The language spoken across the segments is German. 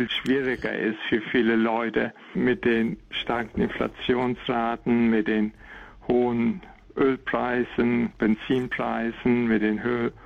viel schwieriger ist für viele Leute mit den starken Inflationsraten, mit den hohen Ölpreisen, Benzinpreisen, mit den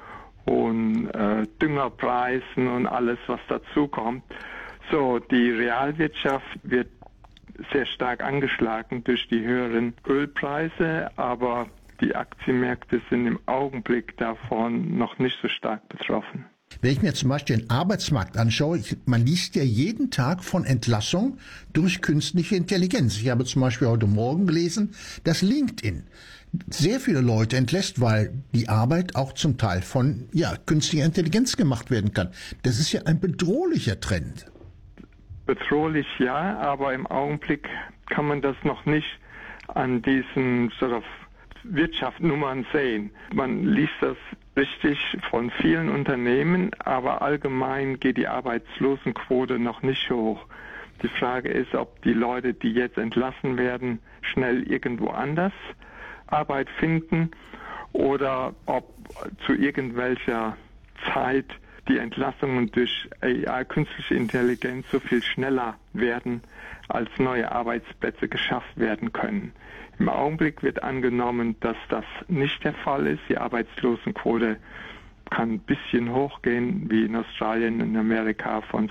hohen Düngerpreisen und alles, was dazu kommt. So, die Realwirtschaft wird sehr stark angeschlagen durch die höheren Ölpreise, aber die Aktienmärkte sind im Augenblick davon noch nicht so stark betroffen. Wenn ich mir zum Beispiel den Arbeitsmarkt anschaue, man liest ja jeden Tag von Entlassung durch künstliche Intelligenz. Ich habe zum Beispiel heute Morgen gelesen, dass LinkedIn sehr viele Leute entlässt, weil die Arbeit auch zum Teil von künstlicher Intelligenz gemacht werden kann. Das ist ja ein bedrohlicher Trend. Bedrohlich ja, aber im Augenblick kann man das noch nicht an diesen Wirtschaftsnummern sehen. Man liest das richtig von vielen Unternehmen, aber allgemein geht die Arbeitslosenquote noch nicht hoch. Die Frage ist, ob die Leute, die jetzt entlassen werden, schnell irgendwo anders Arbeit finden oder ob zu irgendwelcher Zeit die Entlassungen durch AI, künstliche Intelligenz, so viel schneller werden, als neue Arbeitsplätze geschafft werden können. Im Augenblick wird angenommen, dass das nicht der Fall ist. Die Arbeitslosenquote kann ein bisschen hochgehen, wie in Australien und Amerika von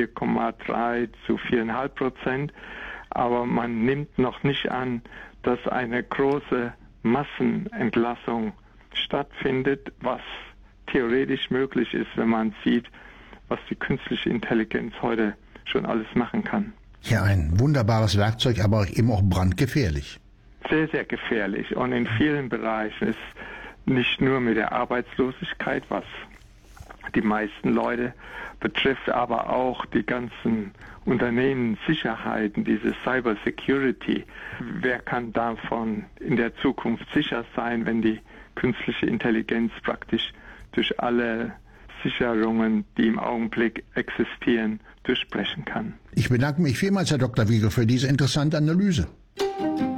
4,3 zu 4,5%. Aber man nimmt noch nicht an, dass eine große Massenentlassung stattfindet, was theoretisch möglich ist, wenn man sieht, was die künstliche Intelligenz heute schon alles machen kann. Ja, ein wunderbares Werkzeug, aber eben auch brandgefährlich. Sehr, sehr gefährlich. Und in vielen Bereichen ist nicht nur mit der Arbeitslosigkeit, was die meisten Leute betrifft, aber auch die ganzen Unternehmenssicherheiten, diese Cyber Security. Wer kann davon in der Zukunft sicher sein, wenn die künstliche Intelligenz praktisch durch alle Sicherungen, die im Augenblick existieren, durchbrechen kann? Ich bedanke mich vielmals, Herr Dr. Wiegel, für diese interessante Analyse.